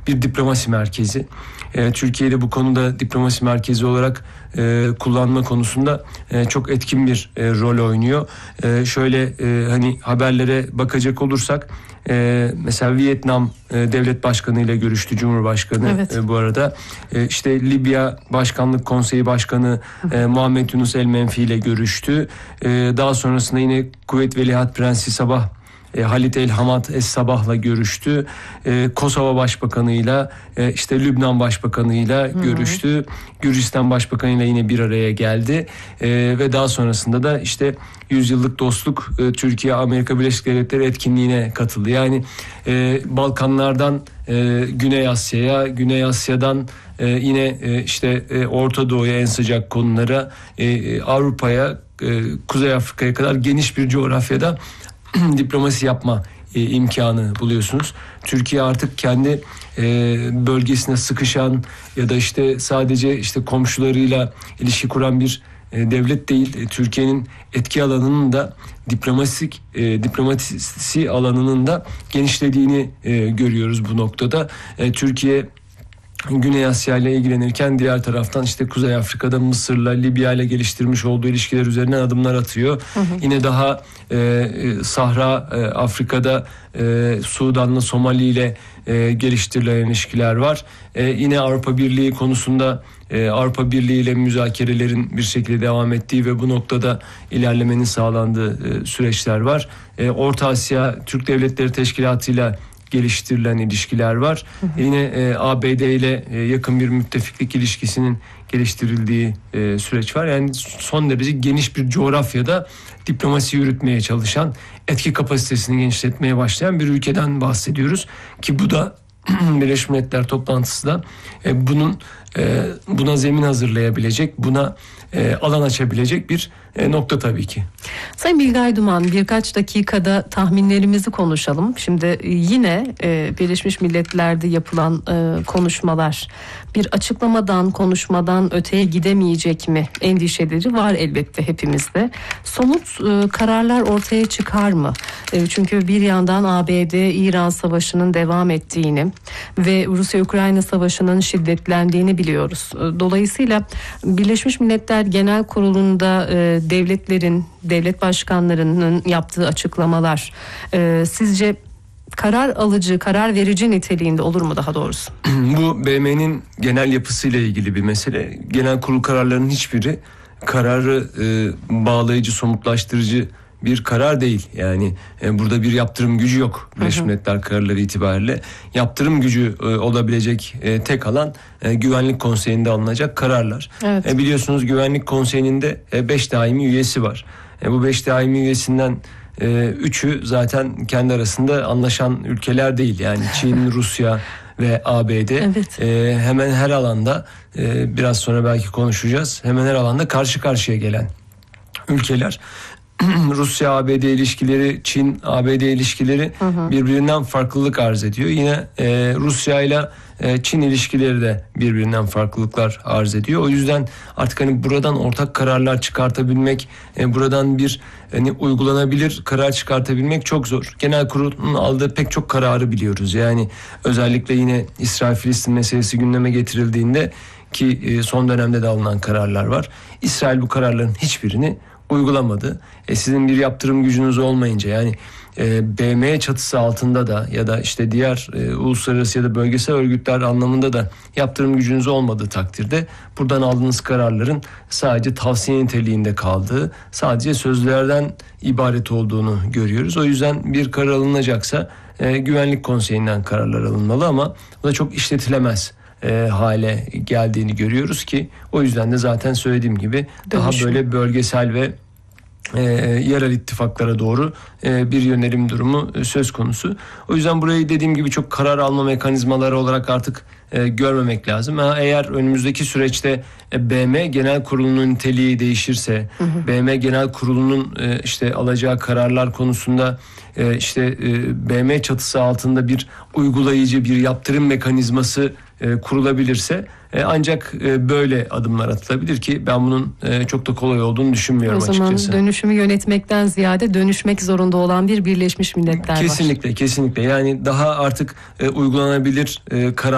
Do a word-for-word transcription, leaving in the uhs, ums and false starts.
bir diplomasi merkezi. E, Türkiye'de bu konuda diplomasi merkezi olarak e, kullanma konusunda e, çok etkin bir e, rol oynuyor. E, şöyle e, hani haberlere bakacak olursak e, mesela Vietnam e, devlet başkanı ile görüştü Cumhurbaşkanı. Evet. E, bu arada e, işte Libya Başkanlık Konseyi Başkanı e, Muhammed Yunus El Menfi ile görüştü. E, daha sonrasında yine Kuveyt Veliaht Prensi Sabah E, Halit El Hamad Es Sabah'la görüştü. E, Kosova Başbakanı'yla e, işte Lübnan Başbakanı'yla Hı-hı. görüştü. Gürcistan Başbakanı'yla yine bir araya geldi. E, ve daha sonrasında da işte yüzyıllık dostluk e, Türkiye Amerika Birleşik Devletleri etkinliğine katıldı. Yani e, Balkanlardan e, Güney Asya'ya, Güney Asya'dan e, yine e, işte e, Orta Doğu'ya en sıcak konulara, e, Avrupa'ya, e, Kuzey Afrika'ya kadar geniş bir coğrafyada diplomasi yapma e, imkanı buluyorsunuz. Türkiye artık kendi e, bölgesine sıkışan ya da işte sadece işte komşularıyla ilişki kuran bir e, devlet değil. E, Türkiye'nin etki alanının da diplomatik e, diplomasi alanının da genişlediğini e, görüyoruz bu noktada. E, Türkiye Güney Asya ile ilgilenirken diğer taraftan işte Kuzey Afrika'da Mısır'la, Libya ile geliştirmiş olduğu ilişkiler üzerinden adımlar atıyor. Hı hı. Yine daha e, Sahra e, Afrika'da e, Sudan'la, Somali ile e, geliştirilen ilişkiler var. E, yine Avrupa Birliği konusunda e, Avrupa Birliği ile müzakerelerin bir şekilde devam ettiği ve bu noktada ilerlemenin sağlandığı e, süreçler var. E, Orta Asya Türk Devletleri Teşkilatı ile geliştirilen ilişkiler var. Hı hı. Yine e, A B D ile e, yakın bir müttefiklik ilişkisinin geliştirildiği e, süreç var. Yani son derece geniş bir coğrafyada diplomasi yürütmeye çalışan, etki kapasitesini genişletmeye başlayan bir ülkeden bahsediyoruz. Ki bu da Birleşmiş Milletler toplantısı da e, bunun e, buna zemin hazırlayabilecek, buna e, alan açabilecek bir e, nokta tabii ki. Sayın Bilgay Duman, birkaç dakikada tahminlerimizi konuşalım. Şimdi yine e, Birleşmiş Milletler'de yapılan e, konuşmalar bir açıklamadan, konuşmadan öteye gidemeyecek mi endişeleri var elbette hepimizde. Somut e, kararlar ortaya çıkar mı? E, çünkü bir yandan A B D-İran savaşının devam ettiğini ve Rusya-Ukrayna savaşının şiddetlendiğini biliyoruz. Dolayısıyla Birleşmiş Milletler Genel Kurulu'nda e, devletlerin, devlet başkanlarının yaptığı açıklamalar e, sizce karar alıcı, karar verici niteliğinde olur mu daha doğrusu? Bu B M'nin genel yapısıyla ilgili bir mesele. Genel kurul kararlarının hiçbiri kararı e, bağlayıcı, somutlaştırıcı bir karar değil. Yani e, burada bir yaptırım gücü yok Birleşmiş Milletler kararları itibariyle. Yaptırım gücü e, olabilecek e, tek alan e, Güvenlik Konseyi'nde alınacak kararlar. Evet. E, biliyorsunuz Güvenlik Konseyi'nde e, beş daimi üyesi var. E, bu beş daimi üyesinden e, üçü zaten kendi arasında anlaşan ülkeler değil. Yani Çin, Rusya ve A B D. Evet. E, hemen her alanda e, biraz sonra belki konuşacağız. Hemen her alanda karşı karşıya gelen ülkeler. Rusya-A B D ilişkileri, Çin-A B D ilişkileri hı hı. birbirinden farklılık arz ediyor. Yine e, Rusya ile e, Çin ilişkileri de birbirinden farklılıklar arz ediyor. O yüzden artık hani buradan ortak kararlar çıkartabilmek, e, buradan bir hani uygulanabilir karar çıkartabilmek çok zor. Genel kurulun aldığı pek çok kararı biliyoruz. Yani özellikle yine İsrail-Filistin meselesi gündeme getirildiğinde ki e, son dönemde de alınan kararlar var. İsrail bu kararların hiçbirini uygulamadı. E sizin bir yaptırım gücünüz olmayınca yani e, B M çatısı altında da ya da işte diğer e, uluslararası ya da bölgesel örgütler anlamında da yaptırım gücünüz olmadığı takdirde buradan aldığınız kararların sadece tavsiye niteliğinde kaldığı, sadece sözlerden ibaret olduğunu görüyoruz. O yüzden bir karar alınacaksa e, Güvenlik Konseyi'nden kararlar alınmalı ama bu da çok işletilemez E, hale geldiğini görüyoruz ki o yüzden de zaten söylediğim gibi Dönüşüm. daha böyle bölgesel ve e, yerel ittifaklara doğru e, bir yönelim durumu e, söz konusu. O yüzden burayı dediğim gibi çok karar alma mekanizmaları olarak artık e, görmemek lazım. Ha, eğer önümüzdeki süreçte e, B M Genel Kurulu'nun niteliği değişirse, hı hı. B M Genel Kurulu'nun e, işte alacağı kararlar konusunda e, işte e, B M çatısı altında bir uygulayıcı, bir yaptırım mekanizması e, kurulabilirse e, ancak e, böyle adımlar atılabilir ki ben bunun e, çok da kolay olduğunu düşünmüyorum açıkçası. O zaman dönüşümü yönetmekten ziyade dönüşmek zorunda olan bir Birleşmiş Milletler kesinlikle, var. Kesinlikle kesinlikle yani daha artık e, uygulanabilir e, karar